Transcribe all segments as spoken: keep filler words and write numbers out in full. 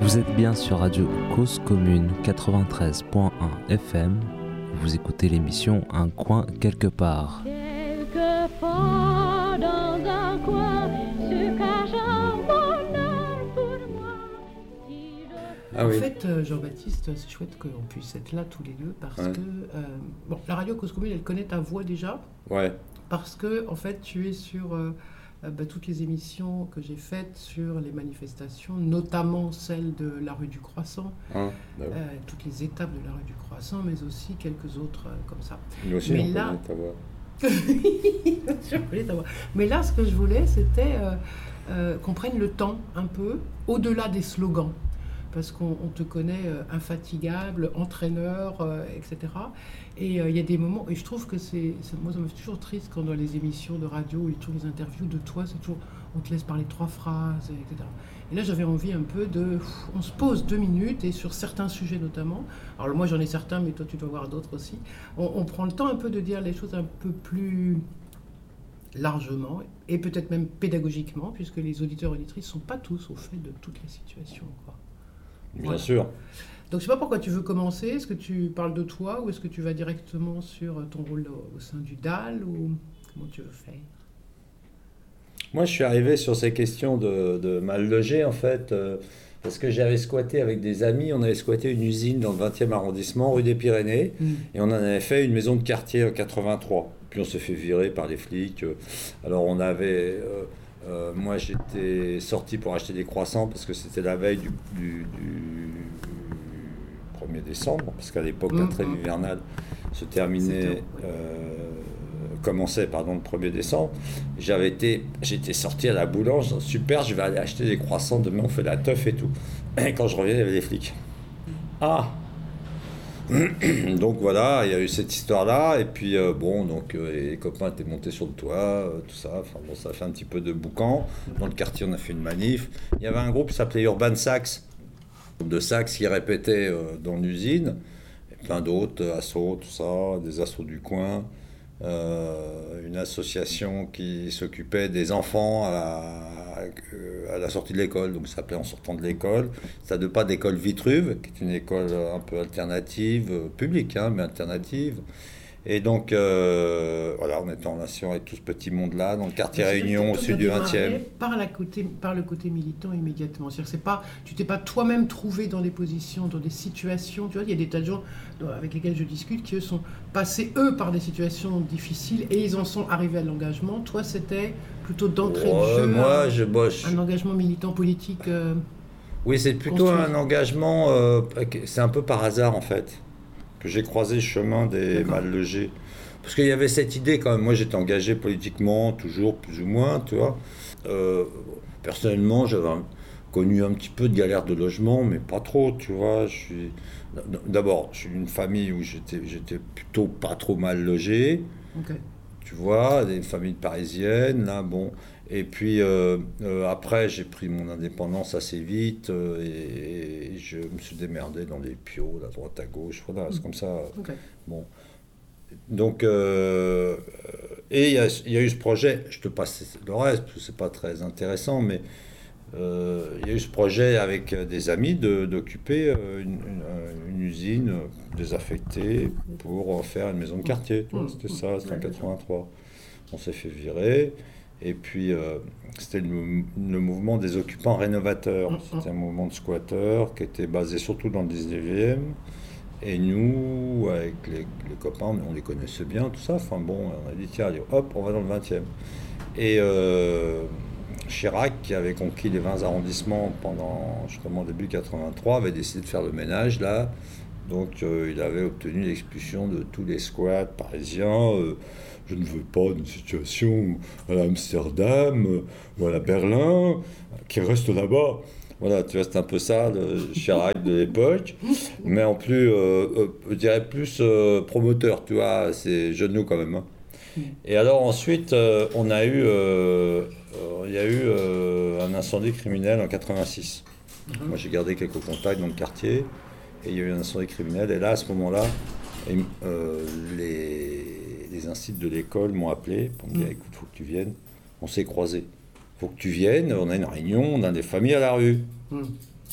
Vous êtes bien sur Radio Cause Commune quatre-vingt-treize point un F M. Vous écoutez l'émission Un coin quelque part. Quelquefois dans un coin se cache un bonheur pour moi. Ah oui. En fait, euh, Jean-Baptiste, c'est chouette qu'on puisse être là tous les deux parce ouais. que euh, bon, la radio Cause Commune, elle connaît ta voix déjà. Ouais. Parce que en fait, tu es sur euh, euh, bah, toutes les émissions que j'ai faites sur les manifestations, notamment celle de la rue du Croissant, ah, bah oui. euh, toutes les étapes de la rue du Croissant, mais aussi quelques autres euh, comme ça. Nous aussi, mais on là... connaît ta voix. je connais ta voix. Mais là, ce que je voulais, c'était euh, euh, qu'on prenne le temps un peu, au-delà des slogans. Parce qu'on on te connaît euh, infatigable, entraîneur, euh, et cetera. Et il euh, y a des moments, et je trouve que c'est, c'est moi ça me fait toujours triste quand dans les émissions de radio, et toutes les interviews de toi, c'est toujours, on te laisse parler trois phrases, et cetera. Et là j'avais envie un peu de, on se pose deux minutes, et sur certains sujets notamment, alors moi j'en ai certains, mais toi tu dois avoir d'autres aussi, on, on prend le temps un peu de dire les choses un peu plus largement, et peut-être même pédagogiquement, puisque les auditeurs et auditrices ne sont pas tous au fait de toutes les situations, quoi. Bien voilà. sûr. Donc, je ne sais pas pourquoi tu veux commencer. Est-ce que tu parles de toi ou est-ce que tu vas directement sur ton rôle au, au sein du D A L ou comment tu veux faire ? Moi, je suis arrivé sur ces questions de, de mal logés, en fait, euh, parce que j'avais squatté avec des amis. On avait squatté une usine dans le vingtième arrondissement, rue des Pyrénées, mmh. et on en avait fait une maison de quartier en quatre-vingt-trois. Puis on s'est fait virer par les flics. Alors, on avait... Euh, Euh, moi, j'étais sorti pour acheter des croissants parce que c'était la veille du, du, du premier décembre, parce qu'à l'époque, mmh. la trêve hivernale se terminait, euh, commençait pardon, le premier décembre. J'avais été, j'étais sorti à la boulange, super, je vais aller acheter des croissants, demain on fait la teuf et tout. Et quand je reviens, il y avait des flics. Ah! Donc voilà, il y a eu cette histoire-là, et puis euh, bon, donc euh, les copains étaient montés sur le toit, euh, tout ça, enfin bon, ça a fait un petit peu de boucan. Dans le quartier, on a fait une manif. Il y avait un groupe qui s'appelait Urban Sax, de sax qui répétait euh, dans l'usine, et plein d'autres, assos, tout ça, des assos du coin, euh, une association qui s'occupait des enfants à la, à la sortie de l'école, donc ça s'appelait En sortant de l'école. Ça ne pas d'école Vitruve, qui est une école un peu alternative, publique, hein, mais alternative. Et donc, euh, voilà, on était en relation avec tout ce petit monde-là, dans le quartier Réunion, au sud du vingtième. Par, la côté, par le côté militant immédiatement. C'est-à-dire, c'est pas, tu t'es pas toi-même trouvé dans des positions, dans des situations. Tu vois, il y a des tas de gens avec lesquels je discute qui, eux, sont passés, eux, par des situations difficiles et ils en sont arrivés à l'engagement. Toi, c'était plutôt d'entrée ouais, de jeu, moi, un, je, moi, je... un engagement militant politique euh, Oui, c'est plutôt construit. Un engagement, euh, c'est un peu par hasard, en fait. Que j'ai croisé le chemin des D'accord. mal logés. Parce qu'il y avait cette idée quand même, moi j'étais engagé politiquement, toujours plus ou moins, tu vois. Euh, personnellement, j'avais un, connu un petit peu de galère de logement, mais pas trop, tu vois. Je suis, d'abord, je suis d'une famille où j'étais, j'étais plutôt pas trop mal logé, okay. tu vois, des familles parisiennes, là, bon... Et puis euh, euh, après, j'ai pris mon indépendance assez vite euh, et, et je me suis démerdé dans les piots, à droite, à gauche. Voilà, c'est comme ça. Okay. Bon. Donc, euh, et il y, y a eu ce projet, je te passe le reste, parce que c'est pas très intéressant, mais euh, il y a eu ce projet avec des amis de, d'occuper une, une, une usine désaffectée pour faire une maison de quartier. Tu vois, c'était ça, c'était en quatre-vingt-trois. On s'est fait virer. Et puis, euh, c'était le, le mouvement des occupants rénovateurs. C'était un mouvement de squatteurs qui était basé surtout dans le dix-neuvième. Et nous, avec les, les copains, on les connaissait bien, tout ça. Enfin bon, on a dit, tiens, allez, hop, on va dans le vingtième. Et euh, Chirac, qui avait conquis les vingt arrondissements pendant, justement, début quatre-vingt-trois, avait décidé de faire le ménage, là. Donc, euh, il avait obtenu l'expulsion de tous les squats parisiens. Euh, Je ne veux pas d'une situation à Amsterdam ou à la Berlin qui reste là-bas. Voilà, tu vois, c'est un peu ça, le Chirac de l'époque. Mais en plus, euh, euh, je dirais plus euh, promoteur, tu vois, c'est genou quand même. Hein. Et alors ensuite, euh, on a eu, euh, euh, il y a eu euh, un incendie criminel en quatre-vingt-six. Mm-hmm. Moi, j'ai gardé quelques contacts dans le quartier et il y a eu un incendie criminel. Et là, à ce moment-là, et, euh, les les instituts de l'école m'ont appelé pour me dire, écoute, il faut que tu viennes, on s'est croisés. Il faut que tu viennes, on a une réunion, on a des familles à la rue. Mm.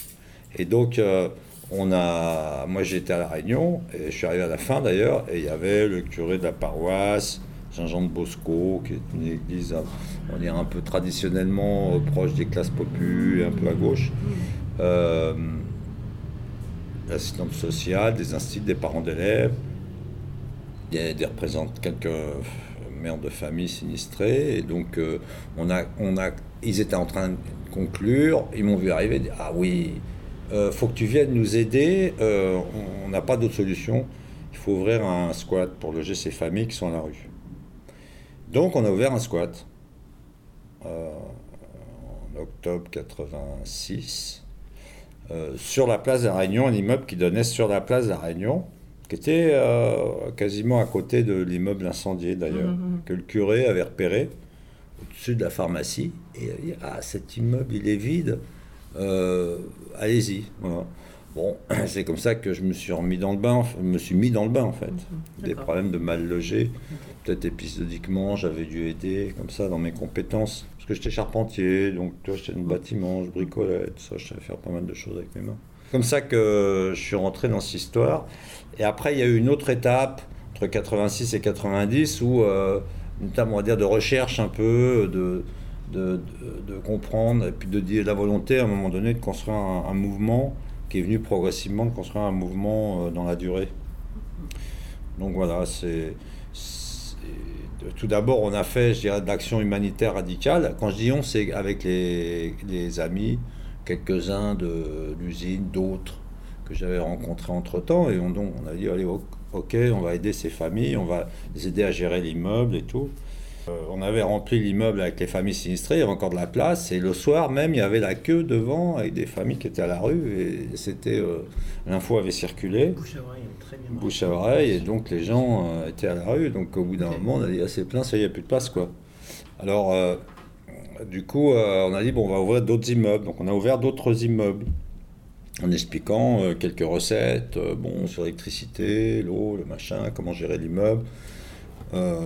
Et donc, euh, on a, moi j'étais à La Réunion, et je suis arrivé à la fin d'ailleurs, et il y avait le curé de la paroisse, Saint-Jean de Bosco, qui est une église, on dirait un peu traditionnellement euh, proche des classes populaires, un peu à gauche. Euh, l'assistante sociale, des instituts, des parents d'élèves, des, des représentants, quelques mères de famille sinistrées, et donc euh, on a, on a, ils étaient en train de conclure, ils m'ont vu arriver, dire, ah oui, euh, faut que tu viennes nous aider, euh, on n'a pas d'autre solution, il faut ouvrir un squat pour loger ces familles qui sont à la rue. Donc on a ouvert un squat euh, en octobre quatre-vingt-six, euh, sur la place de la Réunion, un immeuble qui donnait sur la place de la Réunion, qui était euh, quasiment à côté de l'immeuble incendié d'ailleurs, mmh. que le curé avait repéré au-dessus de la pharmacie, et il a dit, ah, cet immeuble il est vide, euh, allez-y. Voilà. Bon, c'est comme ça que je me suis remis dans le bain, je me suis mis dans le bain en fait. Mmh. Des problèmes de mal logé, mmh. peut-être épisodiquement, j'avais dû aider comme ça dans mes compétences, parce que j'étais charpentier, donc tu vois, j'étais dans le bâtiment, je bricolais, tout ça, je savais faire pas mal de choses avec mes mains. Comme ça que je suis rentré dans cette histoire. Et après, il y a eu une autre étape, entre quatre-vingt-six et quatre-vingt-dix, où, euh, une étape, on va dire, de recherche un peu, de, de, de, de comprendre, et puis de dire la volonté, à un moment donné, de construire un, un mouvement qui est venu progressivement, de construire un mouvement euh, dans la durée. Donc voilà, c'est, c'est... Tout d'abord, on a fait, je dirais, de l'action humanitaire radicale. Quand je dis on, c'est avec les, les amis, quelques-uns de l'usine, d'autres que j'avais rencontrés entre-temps, et on, donc, on a dit, allez, ok, on va aider ces familles, on va les aider à gérer l'immeuble et tout. Euh, on avait rempli l'immeuble avec les familles sinistrées, il y avait encore de la place, et le soir même, il y avait la queue devant, avec des familles qui étaient à la rue, et c'était, euh, l'info avait circulé. Bouche à oreille, très bien. Bouche à oreille, et donc les gens euh, étaient à la rue, donc au bout d'un okay. moment, on a dit, ah, c'est plein, ça y est, il n'y a plus de place, quoi. Alors... Euh, Du coup, euh, on a dit, bon, on va ouvrir d'autres immeubles. Donc, on a ouvert d'autres immeubles en expliquant euh, quelques recettes, euh, bon, sur l'électricité, l'eau, le machin, comment gérer l'immeuble, euh,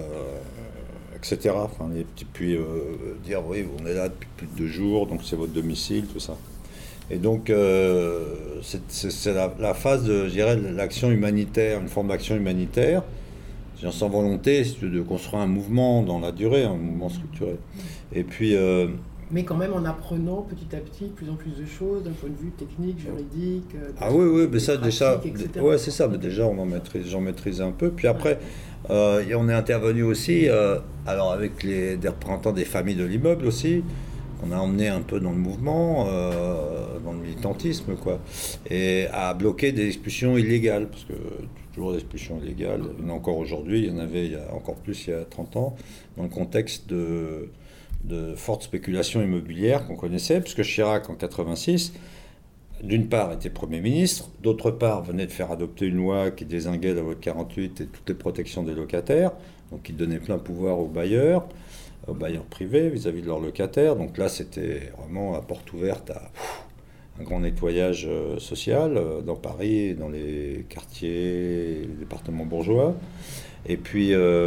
et cetera. Enfin, les petits, puis euh, dire, oui, on est là depuis plus de deux jours, donc c'est votre domicile, tout ça. Et donc, euh, c'est, c'est, c'est la, la phase de, je dirais, de l'action humanitaire, une forme d'action humanitaire, sans volonté, c'est de construire un mouvement dans la durée, un mouvement structuré. Et puis... Euh, mais quand même en apprenant petit à petit plus en plus de choses, d'un point de vue technique, juridique... Ah oui, oui, mais ça déjà... Ouais, c'est ça, mais déjà on en maîtrise, j'en maîtrise un peu. Puis après, euh, on est intervenu aussi, euh, alors avec les, des représentants des familles de l'immeuble aussi, qu'on a emmené un peu dans le mouvement, euh, dans le militantisme, quoi, et à bloquer des expulsions illégales, parce que... toujours des expulsions illégales, il y en a encore aujourd'hui, il y en avait il y a encore plus il y a trente ans, dans le contexte de, de forte spéculation immobilière qu'on connaissait, puisque Chirac, en quatre-vingt-six, d'une part était Premier ministre, d'autre part venait de faire adopter une loi qui dézinguait la loi de quarante-huit et toutes les protections des locataires, donc qui donnait plein pouvoir aux bailleurs, aux bailleurs privés vis-à-vis de leurs locataires, donc là c'était vraiment la porte ouverte à... un grand nettoyage euh, social euh, dans Paris, dans les quartiers, les départements bourgeois. Et puis, euh,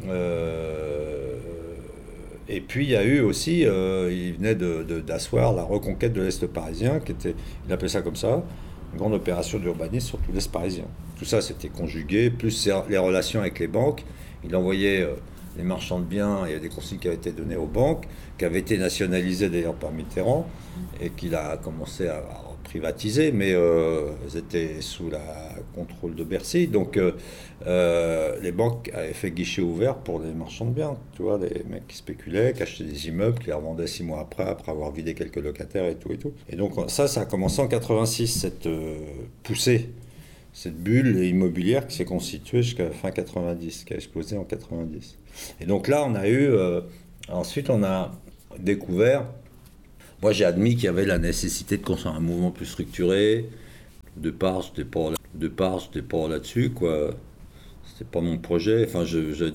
euh, et puis il y a eu aussi, euh, il venait de, de, d'asseoir la reconquête de l'Est parisien, qui était, il appelait ça comme ça, une grande opération d'urbanisme sur tout l'Est parisien. Tout ça, c'était conjugué, plus les relations avec les banques. Il envoyait euh, les marchands de biens, il y a des consignes qui avaient été données aux banques, qui avaient été nationalisées d'ailleurs par Mitterrand, et qu'il a commencé à privatiser, mais euh, elles étaient sous le contrôle de Bercy. Donc euh, euh, les banques avaient fait guichet ouvert pour les marchands de biens, tu vois, les mecs qui spéculaient, qui achetaient des immeubles, qui les revendaient six mois après, après avoir vidé quelques locataires et tout et tout. Et donc ça, ça a commencé en quatre-vingt-six, cette euh, poussée, cette bulle immobilière qui s'est constituée jusqu'à fin quatre-vingt-dix, qui a explosé en quatre-vingt-dix. Et donc là, on a eu, euh, ensuite on a découvert, moi j'ai admis qu'il y avait la nécessité de construire un mouvement plus structuré, de part, j'étais pas, de part, j'étais pas là-dessus, quoi. C'était pas mon projet, enfin je, je